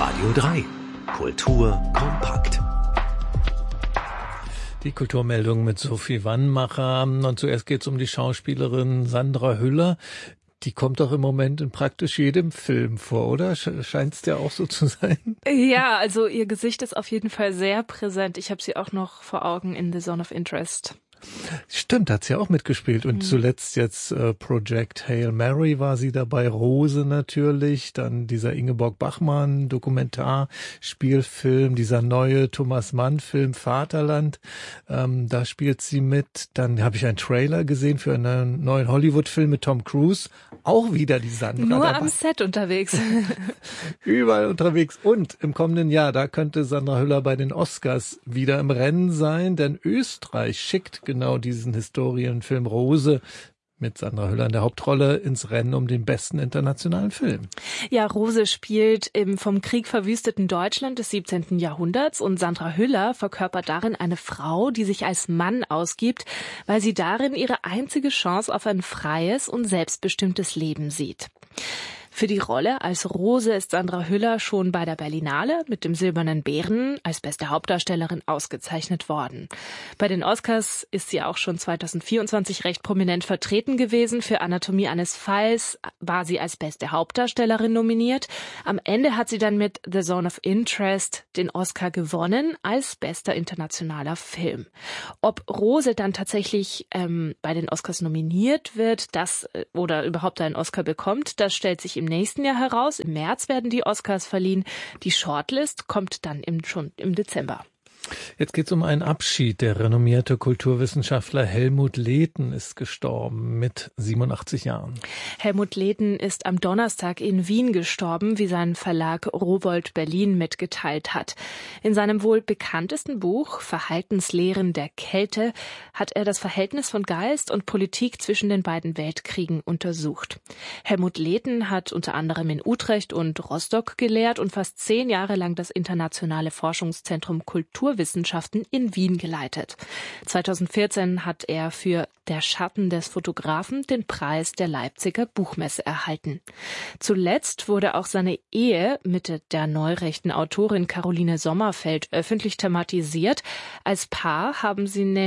Radio 3. Kultur kompakt. Die Kulturmeldung mit Sophie Wannmacher. Und zuerst geht es um die Schauspielerin Sandra Hüller. Die kommt doch im Moment in praktisch jedem Film vor, oder? Scheint es ja auch so zu sein? Ja, also ihr Gesicht ist auf jeden Fall sehr präsent. Ich habe sie auch noch vor Augen in The Zone of Interest. Stimmt, hat sie auch mitgespielt. Und zuletzt jetzt Project Hail Mary war sie dabei, Rose natürlich, dann dieser Ingeborg Bachmann Dokumentarspielfilm, dieser neue Thomas Mann Film Vaterland, da spielt sie mit. Dann habe ich einen Trailer gesehen für einen neuen Hollywood-Film mit Tom Cruise, auch wieder die Sandra Nur dabei. am Set unterwegs. Überall unterwegs. Und im kommenden Jahr, da könnte Sandra Hüller bei den Oscars wieder im Rennen sein, denn Österreich schickt genau diesen Historienfilm Rose mit Sandra Hüller in der Hauptrolle ins Rennen um den besten internationalen Film. Ja, Rose spielt im vom Krieg verwüsteten Deutschland des 17. Jahrhunderts und Sandra Hüller verkörpert darin eine Frau, die sich als Mann ausgibt, weil sie darin ihre einzige Chance auf ein freies und selbstbestimmtes Leben sieht. Für die Rolle als Rose ist Sandra Hüller schon bei der Berlinale mit dem Silbernen Bären als beste Hauptdarstellerin ausgezeichnet worden. Bei den Oscars ist sie auch schon 2024 recht prominent vertreten gewesen. Für Anatomie eines Falls war sie als beste Hauptdarstellerin nominiert. Am Ende hat sie dann mit The Zone of Interest den Oscar gewonnen als bester internationaler Film. Ob Rose dann tatsächlich bei den Oscars nominiert wird, oder überhaupt einen Oscar bekommt, das stellt sich im nächsten Jahr heraus. Im März werden die Oscars verliehen. Die Shortlist kommt dann schon im Dezember. Jetzt geht es um einen Abschied. Der renommierte Kulturwissenschaftler Helmut Lehten ist gestorben mit 87 Jahren. Helmut Lehten ist am Donnerstag in Wien gestorben, wie sein Verlag Rowohlt Berlin mitgeteilt hat. In seinem wohl bekanntesten Buch Verhaltenslehren der Kälte hat er das Verhältnis von Geist und Politik zwischen den beiden Weltkriegen untersucht. Helmut Lehten hat unter anderem in Utrecht und Rostock gelehrt und fast 10 Jahre lang das internationale Forschungszentrum Kulturwissenschaften in Wien geleitet. 2014 hat er für Der Schatten des Fotografen den Preis der Leipziger Buchmesse erhalten. Zuletzt wurde auch seine Ehe mit der neurechten Autorin Caroline Sommerfeld öffentlich thematisiert. Als Paar haben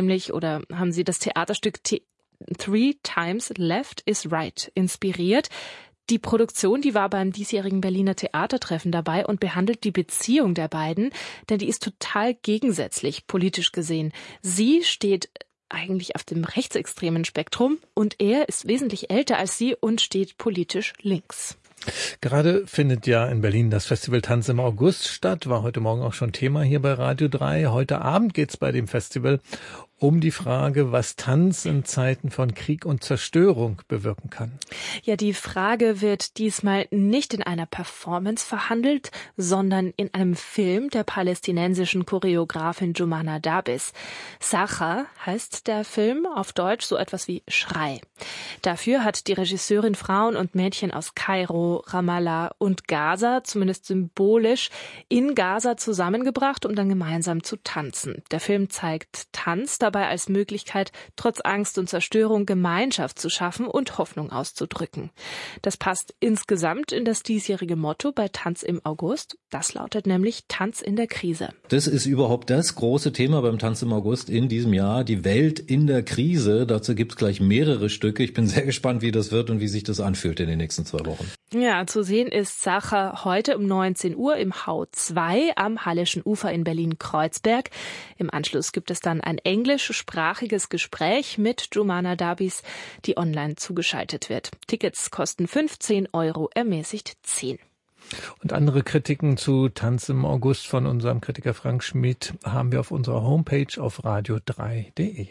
sie das Theaterstück Three Times Left is Right inspiriert. Die Produktion, die war beim diesjährigen Berliner Theatertreffen dabei und behandelt die Beziehung der beiden, denn die ist total gegensätzlich, politisch gesehen. Sie steht eigentlich auf dem rechtsextremen Spektrum und er ist wesentlich älter als sie und steht politisch links. Gerade findet ja in Berlin das Festival Tanz im August statt, war heute Morgen auch schon Thema hier bei Radio 3. Heute Abend geht's bei dem Festival um die Frage, was Tanz in Zeiten von Krieg und Zerstörung bewirken kann. Ja, die Frage wird diesmal nicht in einer Performance verhandelt, sondern in einem Film der palästinensischen Choreografin Jumana Dabis. Sacha heißt der Film, auf Deutsch so etwas wie Schrei. Dafür hat die Regisseurin Frauen und Mädchen aus Kairo, Ramallah und Gaza, zumindest symbolisch, in Gaza zusammengebracht, um dann gemeinsam zu tanzen. Der Film zeigt Tanz dabei als Möglichkeit, trotz Angst und Zerstörung Gemeinschaft zu schaffen und Hoffnung auszudrücken. Das passt insgesamt in das diesjährige Motto bei Tanz im August. Das lautet nämlich Tanz in der Krise. Das ist überhaupt das große Thema beim Tanz im August in diesem Jahr, die Welt in der Krise. Dazu gibt es gleich mehrere Stücke. Ich bin sehr gespannt, wie das wird und wie sich das anfühlt in den nächsten 2 Wochen. Ja, zu sehen ist Sacha heute um 19 Uhr im Hau 2 am Hallischen Ufer in Berlin-Kreuzberg. Im Anschluss gibt es dann ein englischsprachiges Gespräch mit Jumana Dabis, die online zugeschaltet wird. Tickets kosten 15 €, ermäßigt 10. Und andere Kritiken zu Tanz im August von unserem Kritiker Frank Schmidt haben wir auf unserer Homepage auf radio3.de.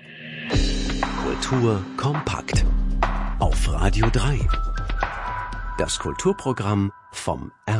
Kultur kompakt auf Radio 3. Das Kulturprogramm vom